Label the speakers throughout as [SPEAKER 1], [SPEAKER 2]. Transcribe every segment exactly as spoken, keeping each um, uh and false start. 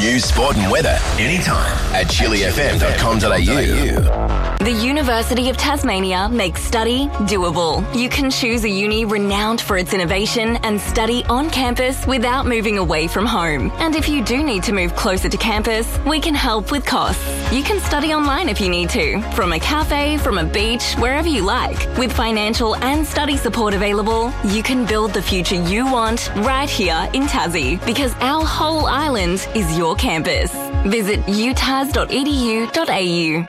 [SPEAKER 1] News, sport and weather anytime at chili f m dot com dot a u.
[SPEAKER 2] The University of Tasmania makes study doable. You can choose a uni renowned for its innovation and study on campus without moving away from home. And if you do need to move closer to campus, we can help with costs. You can study online if you need to, from a cafe, from a beach, wherever you like. With financial and study support available, you can build the future you want right here in Tassie, because our whole island is your campus. Visit u tas dot e d u dot a u.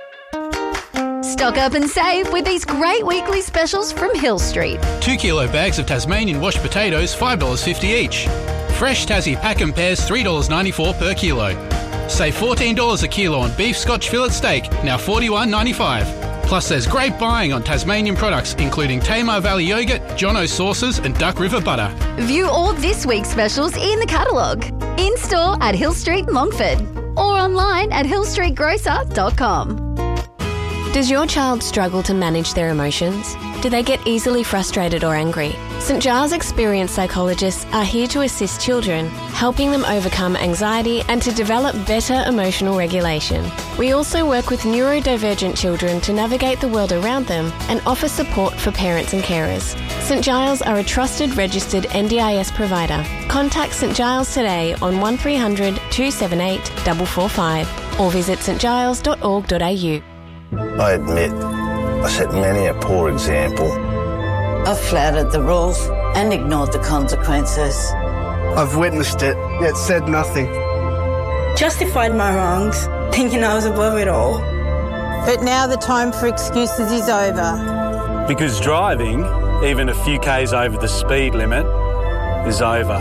[SPEAKER 3] Stock up and save with these great weekly specials from Hill Street.
[SPEAKER 4] Two kilo bags of Tasmanian washed potatoes, five dollars fifty each. Fresh Tassie pack and pears, three dollars ninety-four per kilo. Save fourteen dollars a kilo on beef Scotch fillet steak, now forty-one ninety-five. Plus there's great buying on Tasmanian products including Tamar Valley yogurt, Jono's sauces and Duck River butter.
[SPEAKER 3] View all this week's specials in the catalogue, in-store at Hill Street Longford or online at hill street grocer dot com.
[SPEAKER 5] Does your child struggle to manage their emotions? Do they get easily frustrated or angry? St Giles experienced psychologists are here to assist children, helping them overcome anxiety and to develop better emotional regulation. We also work with neurodivergent children to navigate the world around them and offer support for parents and carers. St Giles are a trusted registered N D I S provider. Contact St Giles today on one three hundred two seven eight four four five or visit st giles dot org dot a u.
[SPEAKER 6] I admit, I set many a poor example.
[SPEAKER 7] I've flouted the rules and ignored the consequences.
[SPEAKER 8] I've witnessed it, yet said nothing.
[SPEAKER 9] Justified my wrongs, thinking I was above it all.
[SPEAKER 10] But now the time for excuses is over.
[SPEAKER 11] Because driving, even a few k's over the speed limit, is over.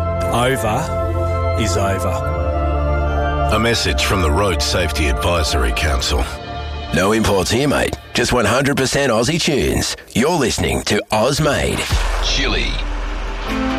[SPEAKER 11] Over is over.
[SPEAKER 1] A message from the Road Safety Advisory Council. No imports here, mate. Just one hundred percent Aussie tunes. You're listening to Oz Made. Chili.